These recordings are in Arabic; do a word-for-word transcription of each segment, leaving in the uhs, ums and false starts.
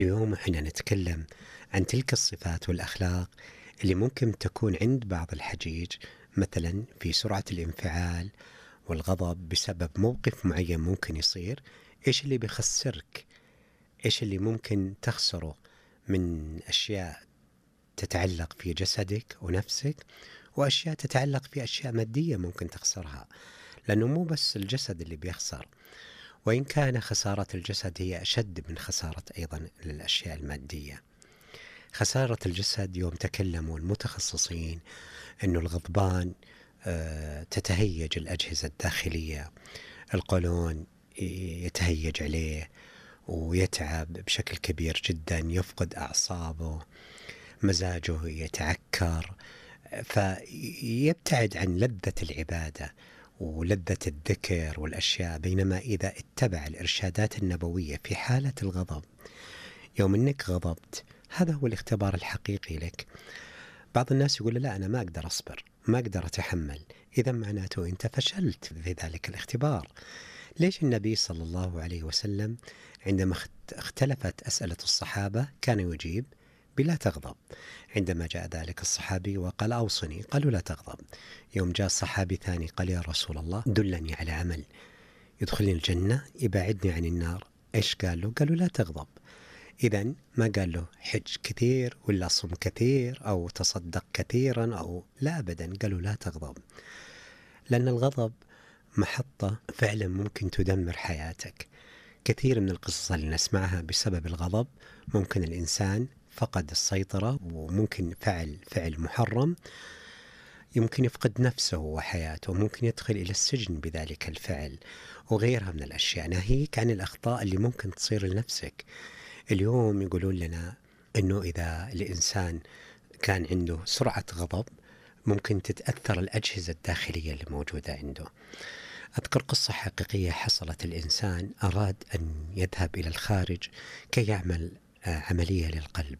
اليوم احنا نتكلم عن تلك الصفات والأخلاق اللي ممكن تكون عند بعض الحجيج، مثلا في سرعة الانفعال والغضب بسبب موقف معين ممكن يصير. ايش اللي بيخسرك؟ ايش اللي ممكن تخسره من أشياء تتعلق في جسدك ونفسك، وأشياء تتعلق في أشياء مادية ممكن تخسرها، لأنه مو بس الجسد اللي بيخسر، وإن كان خسارة الجسد هي أشد من خسارة أيضا الأشياء المادية. خسارة الجسد يوم تكلموا المتخصصين أنه الغضبان آه، تتهيج الأجهزة الداخلية، القولون يتهيج عليه ويتعب بشكل كبير جدا، يفقد أعصابه، مزاجه يتعكر، فيبتعد عن لذة العبادة ولذة الذكر والأشياء. بينما إذا اتبع الإرشادات النبوية في حالة الغضب، يوم أنك غضبت، هذا هو الاختبار الحقيقي لك. بعض الناس يقول لا أنا ما أقدر أصبر، ما أقدر أتحمل، إذا معناته أنت فشلت في ذلك الاختبار. ليش النبي صلى الله عليه وسلم عندما اختلفت أسئلة الصحابة كان يجيب بلا تغضب؟ عندما جاء ذلك الصحابي وقال أوصني، قالوا لا تغضب. يوم جاء الصحابي ثاني قال يا رسول الله دلني على عمل يدخلني الجنة يبعدني عن النار، إيش قال له؟ قالوا لا تغضب. إذن ما قال له حج كثير ولا صم كثير أو تصدق كثيرا، أو لا أبدا، قالوا لا تغضب. لأن الغضب محطة فعلا ممكن تدمر حياتك. كثير من القصص اللي نسمعها بسبب الغضب، ممكن الإنسان فقد السيطرة وممكن فعل فعل محرم، يمكن يفقد نفسه وحياته، ممكن يدخل إلى السجن بذلك الفعل وغيرها من الأشياء. ناهيك عن الأخطاء اللي ممكن تصير لنفسك. اليوم يقولون لنا أنه إذا الإنسان كان عنده سرعة غضب ممكن تتأثر الأجهزة الداخلية اللي موجودة عنده. أذكر قصة حقيقية حصلت. الإنسان أراد أن يذهب إلى الخارج كي يعمل عملية للقلب،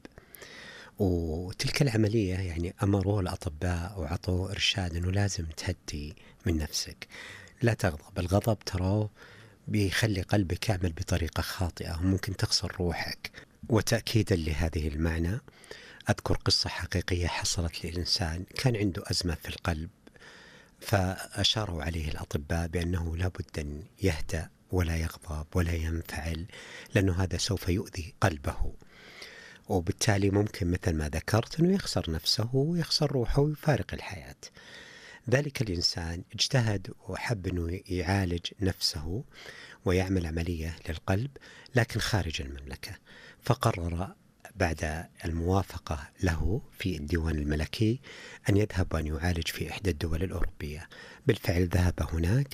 وتلك العملية يعني أمروه الأطباء وعطوه إرشاد أنه لازم تهدي من نفسك، لا تغضب. الغضب تراه بيخلي قلبك يعمل بطريقة خاطئة وممكن تخسر روحك. وتأكيدا لهذه المعنى أذكر قصة حقيقية حصلت لإنسان كان عنده أزمة في القلب، فأشاروا عليه الأطباء بأنه لابد أن يهدأ ولا يغضب ولا ينفعل، لأنه هذا سوف يؤذي قلبه، وبالتالي ممكن مثل ما ذكرت أنه يخسر نفسه ويخسر روحه ويفارق الحياة. ذلك الإنسان اجتهد وحب أنه يعالج نفسه ويعمل عملية للقلب لكن خارج المملكة، فقرر بعد الموافقة له في الديوان الملكي أن يذهب وأن يعالج في إحدى الدول الأوروبية. بالفعل ذهب هناك،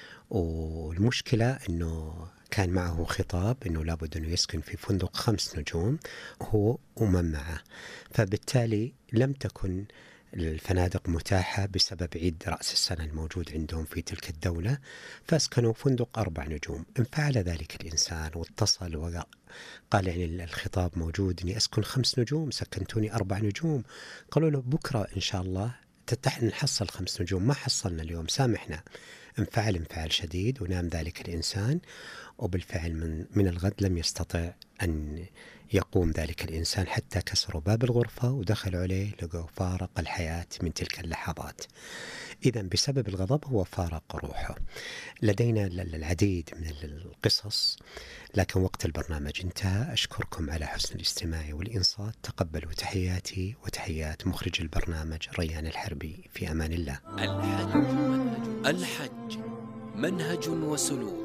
والمشكلة أنه كان معه خطاب أنه لابد أنه يسكن في فندق خمس نجوم هو ومن معه، فبالتالي لم تكن الفنادق متاحة بسبب عيد رأس السنة الموجود عندهم في تلك الدولة، فاسكنوا فندق أربع نجوم. انفعل ذلك الإنسان واتصل وقال يعني الخطاب موجود أني أسكن خمس نجوم، سكنتوني أربع نجوم. قالوا له بكرة إن شاء الله تتح نحصل خمس نجوم، ما حصلنا اليوم، سامحنا. انفعل انفعال شديد ونام ذلك الإنسان، وبالفعل من, من الغد لم يستطع أن يقوم ذلك الإنسان حتى كسروا باب الغرفة ودخلوا عليه لقوا فارق الحياة من تلك اللحظات. إذن بسبب الغضب هو فارق روحه. لدينا العديد من القصص لكن وقت البرنامج انتهى. أشكركم على حسن الاستماع والإنصات. تقبلوا تحياتي وتحيات مخرج البرنامج ريان الحربي. في أمان الله. الحج منهج, الحج منهج وسلوك.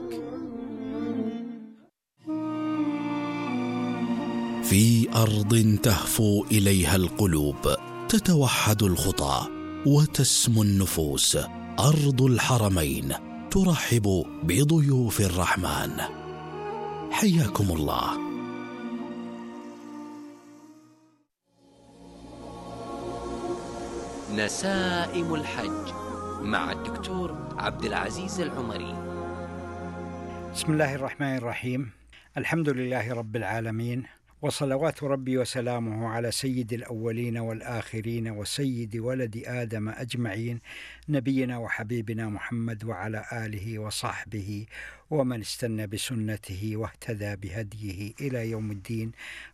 في أرض تهفو إليها القلوب، تتوحد الخطى وتسمو النفوس، أرض الحرمين ترحب بضيوف الرحمن. حياكم الله. نسائم الحج مع الدكتور عبد العزيز العمري. بسم الله الرحمن الرحيم. الحمد لله رب العالمين، وصلوات ربي وسلامه على سيد الأولين والآخرين وسيد ولد آدم أجمعين، نبينا وحبيبنا محمد وعلى آله وصحبه ومن استنى بسنته واهتدى بهديه إلى يوم الدين.